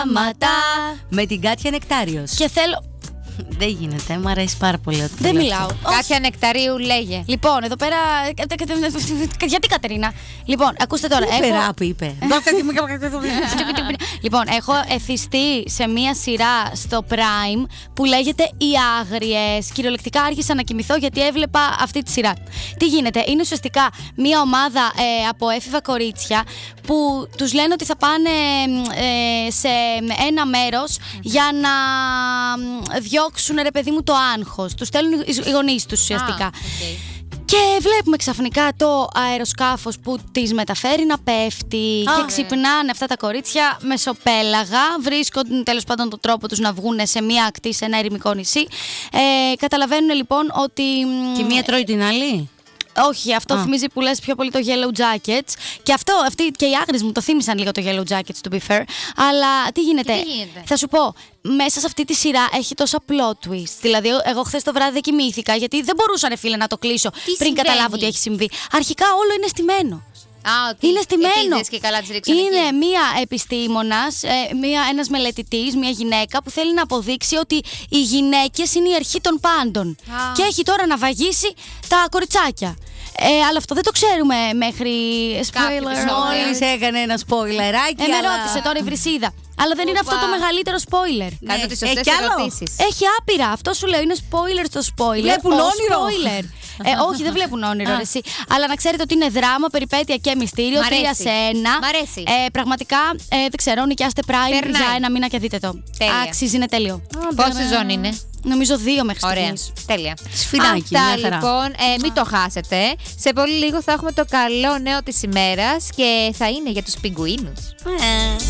Σταματά. Με την Κάτια Νεκτάριος. Και θέλω. Δεν γίνεται, μου αρέσει πάρα πολύ ότι Δεν μιλάω. Κάτια Νεκταρίου, λέγε. Λοιπόν, εδώ πέρα. Γιατί Κατερίνα. Λοιπόν, ακούστε τώρα. Υπεράπη, είπε. Λοιπόν, έχω εθιστεί σε μία σειρά στο Prime που λέγεται Οι Άγριες. Κυριολεκτικά άρχισα να κοιμηθώ γιατί έβλεπα αυτή τη σειρά. Τι γίνεται, είναι ουσιαστικά μία ομάδα από έφηβα κορίτσια που τους λένε ότι θα πάνε σε ένα μέρος για να διώξουν, ρε παιδί μου, το άγχος. Τους στέλνουν οι γονείς τους ουσιαστικά. Και βλέπουμε ξαφνικά το αεροσκάφος που τις μεταφέρει να πέφτει και ξυπνάνε αυτά τα κορίτσια μεσοπέλαγα, βρίσκουν τέλος πάντων τον τρόπο τους να βγουν σε μία ακτή, σε ένα ερημικό νησί. Καταλαβαίνουν λοιπόν ότι... Και μία τρώει την άλλη. Όχι, αυτό θυμίζει που λες πιο πολύ το Yellow Jackets. Και αυτοί και οι Άγριες μου το θύμισαν λίγο το Yellow Jackets, to be fair. Αλλά τι γίνεται. Θα σου πω, μέσα σε αυτή τη σειρά έχει τόσα plot twist. Δηλαδή, εγώ χθες το βράδυ δεν κοιμήθηκα γιατί δεν μπορούσα, ρε φίλε, να το κλείσω πριν καταλάβω τι έχει συμβεί. Αρχικά όλο είναι στημένο. Είναι στημένο. Και καλά τις είναι μία επιστήμονας, ένας μελετητής, μία γυναίκα που θέλει να αποδείξει ότι οι γυναίκες είναι η αρχή των πάντων. Και έχει τώρα να βαγίσει τα κοριτσάκια. Αλλά αυτό δεν το ξέρουμε μέχρι. Spoiler. Μόλις έκανε ένα spoilerάκι. Με ρώτησε τώρα η Βρυσίδα. Αλλά δεν είναι αυτό το μεγαλύτερο spoiler. Κάτω τις σωστές ερωτήσεις. Έχει άπειρα. Αυτό σου λέω. Είναι spoiler στο spoiler. Βλέπουν όνειρο. Spoiler. Όχι, δεν βλέπουν όνειρο, εσύ. Αλλά να ξέρετε ότι είναι δράμα, περιπέτεια και μυστήριο. 3 σε 1. Μ' αρέσει. Πραγματικά δεν ξέρω. Νοικιάστε Prime για ένα μήνα και δείτε το. Αξίζει, είναι τέλειο. Πόση σεζόν είναι? Νομίζω 2 μέχρι στιγμής. Ωραία. Τέλεια. Σφινάκι. Αυτά λοιπόν. Μην το χάσετε. Σε πολύ λίγο θα έχουμε το καλό νέο της ημέρας και θα είναι για τους πιγκουίνους.